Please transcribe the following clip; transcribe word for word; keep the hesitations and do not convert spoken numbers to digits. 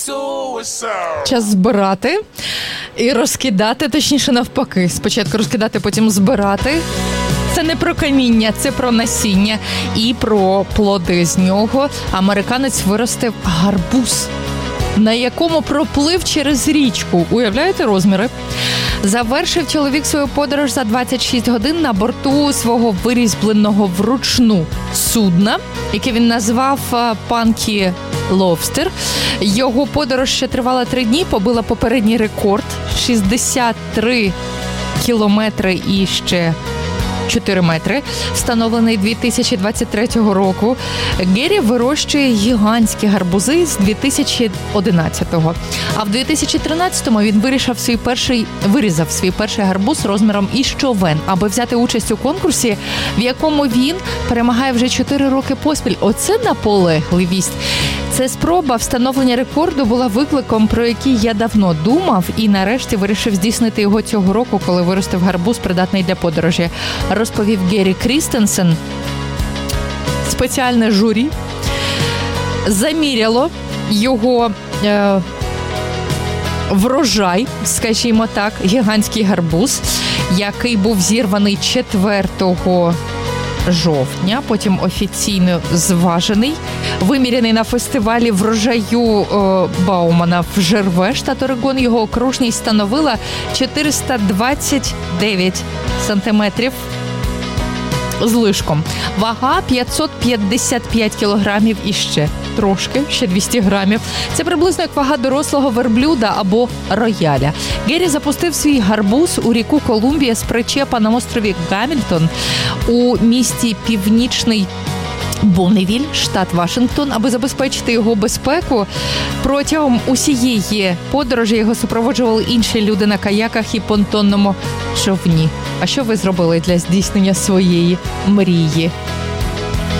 Час збирати і розкидати, точніше навпаки. Спочатку розкидати, потім збирати. Це не про каміння, це про насіння і про плоди з нього. Американець виростив гарбуз, на якому проплив через річку. Уявляєте розміри? Завершив чоловік свою подорож за двадцять шість годин на борту свого вирізбленого вручну судна, яке він назвав «Панкі Ловстер». Його подорож ще тривала три дні, побила попередній рекорд – шістдесят три кілометри і ще чотири метри, встановлений дві тисячі двадцять третього року. Геррі вирощує гігантські гарбузи з дві тисячі одинадцятого. А в дві тисячі тринадцятому він вирішив свій перший, вирізав свій перший гарбуз розміром із човен, аби взяти участь у конкурсі, в якому він перемагає вже чотири роки поспіль. Оце наполегливість. Це спроба встановлення рекорду була викликом, про який я давно думав, і нарешті вирішив здійснити його цього року, коли виростив гарбуз, придатний для подорожі. Розповів Геррі Крістенсен. Спеціальне журі заміряло його е, врожай, скажімо так, гігантський гарбуз, який був зірваний четвертого жовтня, потім офіційно зважений, виміряний на фестивалі врожаю е, Баумана в Жерве, штат Орегон. Його окружність становила чотириста двадцять дев'ять сантиметрів з лишком. Вага п'ятсот п'ятдесят п'ять кілограмів і ще трошки, ще двісті грамів. Це приблизно як вага дорослого верблюда або рояля. Геррі запустив свій гарбуз у ріку Колумбія з причепа на острові Гамільтон у місті Північний Бонневіль, штат Вашингтон, аби забезпечити його безпеку. Протягом усієї подорожі його супроводжували інші люди на каяках і понтонному човні. А що ви зробили для здійснення своєї мрії?